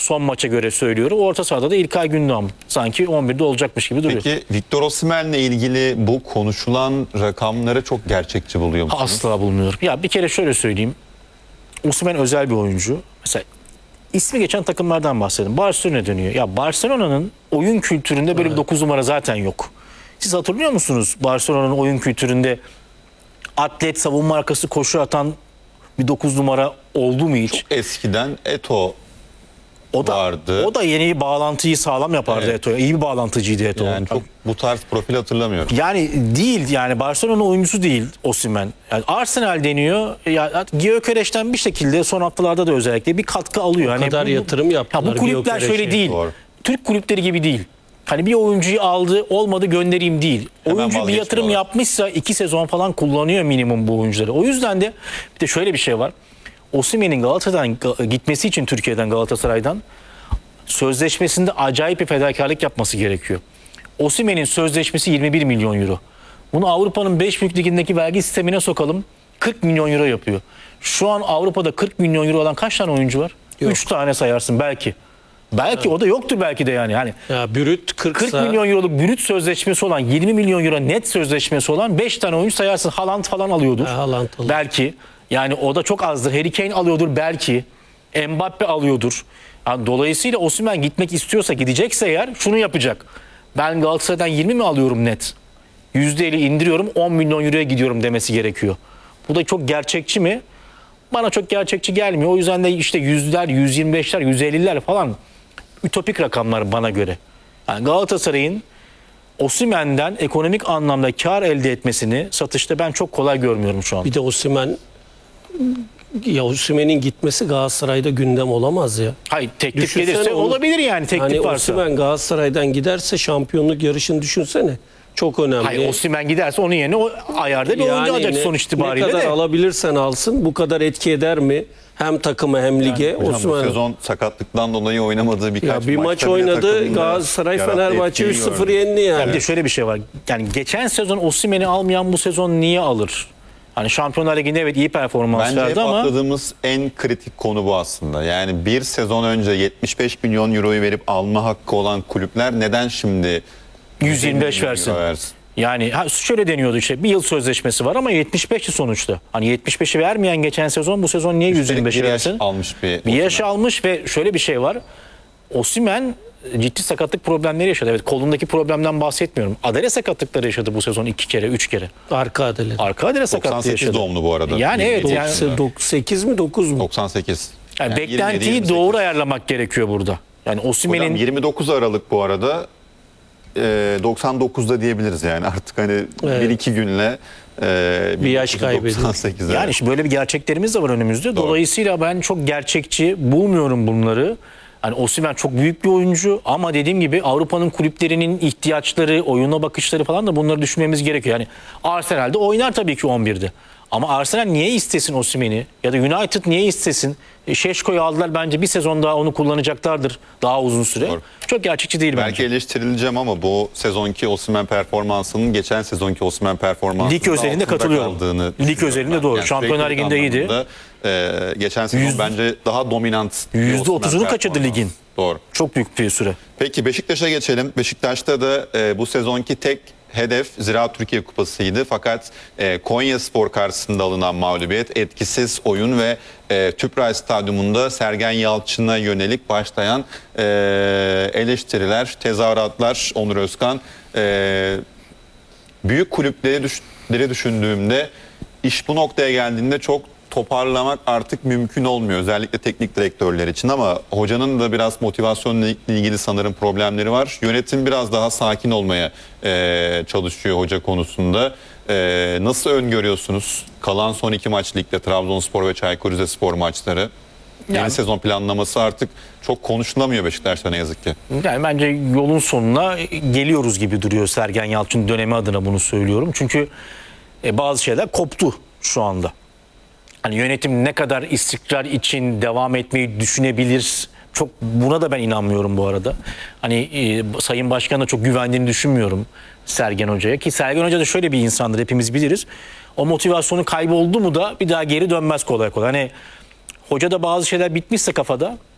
Son maça göre söylüyorum. Orta sahada da İlkay Gündoğan sanki 11'de olacakmış gibi duruyor. Peki Victor Osimhen'le ilgili bu konuşulan rakamları çok gerçekçi buluyor musunuz? Asla bulmuyorum. Ya bir kere şöyle söyleyeyim. Osimhen özel bir oyuncu. Mesela ismi geçen takımlardan bahsedelim. Barcelona dönüyor. Ya Barcelona'nın oyun kültüründe böyle bir 9 numara zaten yok. Siz hatırlıyor musunuz Barcelona'nın oyun kültüründe atlet, savunma arkası koşu atan bir 9 numara oldu mu hiç? Çok eskiden Eto'o vardı. O da yeni bağlantıyı sağlam yapardı Evet. Eto'ya. İyi bir bağlantıcıydı Eto'o. Yani çok bu tarz profil hatırlamıyorum. Yani değil yani Barcelona oyuncusu değil Osimhen. Yani Arsenal deniyor. Ya Gyökeres'ten bir şekilde son haftalarda da özellikle bir katkı alıyor. O kadar yatırım yaptılar. Bu kulüpler şöyle Gyökeres'e. değil. Doğru. Türk kulüpleri gibi değil. Hani bir oyuncuyu aldı, olmadı göndereyim değil. Hemen Oyuncu bir yatırım vazgeçmiyorlar. yapmışsa 2 sezon falan kullanıyor minimum bu oyuncuları. O yüzden de bir de şöyle bir şey var. Osimhen'in Galatasaray'dan gitmesi için Türkiye'den Galatasaray'dan sözleşmesinde acayip bir fedakarlık yapması gerekiyor. Osimhen'in sözleşmesi 21 milyon euro. Bunu Avrupa'nın 5 büyük ligindeki vergi sistemine sokalım. 40 milyon euro yapıyor. Şu an Avrupa'da 40 milyon euro olan kaç tane oyuncu var? Yok. 3 tane sayarsın belki. Belki o da yoktur belki de yani. Hani Ya brüt 40 milyon euroluk brüt sözleşmesi olan 20 milyon euro net sözleşmesi olan 5 tane oyuncu sayarsın. Haaland falan alıyordur. Haaland alıyor. Belki. Yani o da çok azdır. Harry Kane alıyordur belki. Mbappe alıyordur. Yani dolayısıyla Osimhen gitmek istiyorsa gidecekse eğer şunu yapacak. Ben Galatasaray'dan 20 mi alıyorum net? %50 indiriyorum 10 milyon euroya gidiyorum demesi gerekiyor. Bu da çok gerçekçi mi? Bana çok gerçekçi gelmiyor. O yüzden de işte yüzler, 125'ler, 150'ler falan ütopik rakamlar bana göre. Yani Galatasaray'ın Osimhen'den ekonomik anlamda kar elde etmesini satışta ben çok kolay görmüyorum şu an. Bir de Osimhen'in gitmesi Galatasaray'da gündem olamaz ya. Hayır teklif Düşünsene gelirse onu. olabilir yani teklif Hani varsa. Osimhen Galatasaray'dan giderse şampiyonluk yarışını düşünsene. Çok önemli. Hayır Osimhen giderse onun yerine o ayarda bir oyuncu alacak sonuç itibariyle ne kadar de. alabilirsen alsın bu kadar etki eder mi? Hem takıma hem lige. Hocam bu Osimhen sezon sakatlıktan dolayı oynamadığı birkaç ya bir maç maçta bile oynadı. takımında Galatasaray yarattığı Fenerbahçe etkiyi 3-0 gördük. yendi yani. Ya bir de şöyle bir şey var. Yani geçen sezon Osimhen'i almayan bu sezon niye alır? Hani Şampiyonlar Ligi'nde evet iyi performans Bence hep verdi ama atladığımız en kritik konu bu aslında. Yani bir sezon önce 75 milyon euroyu verip alma hakkı olan kulüpler neden şimdi 125 milyon versin. euro versin? Yani şöyle deniyordu işte bir yıl sözleşmesi var ama 75'ti sonuçta. Hani 75'i vermeyen geçen sezon bu sezon niye Üstelik 125'i bir yaş versin? almış Bir yaş Osimhen. almış ve şöyle bir şey var. Osimhen ciddi sakatlık problemleri yaşadı. Evet kolundaki problemden bahsetmiyorum. Adele sakatlıkları yaşadı bu sezon 2 kere 3 kere. Arka adele. Arka adele sakatlığı 98 yaşadı. doğumlu bu arada. Yani evet yani, 8 mi 9 mu? 98. yani Yani beklentiyi 27, doğru ayarlamak gerekiyor burada. Yani Hocam Osimhen'in 29 Aralık bu arada 99'da diyebiliriz yani artık hani Evet. 1-2 günle Bir yaş kaybediyor. 98'e. yani şimdi böyle bir gerçeklerimiz de var önümüzde. Doğru. Dolayısıyla ben çok gerçekçi bulmuyorum bunları. Hani Osimhen çok büyük bir oyuncu ama dediğim gibi Avrupa'nın kulüplerinin ihtiyaçları, oyuna bakışları falan da bunları düşünmemiz gerekiyor. Yani Arsenal'de oynar tabii ki 11'de. Ama Arsenal niye istesin Osimhen'i? Ya da United niye istesin? Şeşko'yu aldılar bence bir sezon daha onu kullanacaklardır daha uzun süre. Doğru. Çok gerçekçi değil Belki bence. eleştirileceğim ama bu sezonki Osimhen performansının geçen sezonki Osimhen performansının Lig özelinde altında katılıyorum. kaldığını Lig düşünüyorum özelinde ben. doğru. Şampiyonlar süreklilik Ligi'nde iyiydi. anlamında, geçen sezon bence daha dominant. bir %30'unu Osimhen kaçırdı performansı. ligin. Doğru. Çok büyük bir süre. Peki Beşiktaş'a geçelim. Beşiktaş'ta da bu sezonki tek hedef Ziraat Türkiye Kupası'ydı. Fakat Konyaspor karşısında alınan mağlubiyet, etkisiz oyun ve Tüpraş Stadyumunda Sergen Yalçın'a yönelik başlayan eleştiriler, tezahüratlar, Onur Özkan. Büyük kulüpleri düşündüğümde iş bu noktaya geldiğinde çok toparlamak artık mümkün olmuyor. Özellikle teknik direktörler için ama hocanın da biraz motivasyonla ilgili sanırım problemleri var. Yönetim biraz daha sakin olmaya çalışıyor hoca konusunda. Nasıl öngörüyorsunuz? Kalan son 2 maç ligde Trabzonspor ve Çaykur Rizespor maçları. Yeni Yani- sezon planlaması artık çok konuşulamıyor Beşiktaş'ta ne yazık ki. Yani bence yolun sonuna geliyoruz gibi duruyor Sergen Yalçın dönemi adına bunu söylüyorum. Çünkü bazı şeyler koptu şu anda. Hani yönetim ne kadar istikrar için devam etmeyi düşünebilir? Çok buna da ben inanmıyorum bu arada. Hani Sayın Başkan'a çok güvendiğini düşünmüyorum Sergen Hoca'ya. Ki Sergen Hoca da şöyle bir insandır hepimiz biliriz. O motivasyonu kayboldu mu da bir daha geri dönmez kolay kolay. Hani hocada bazı şeyler bitmişse kafada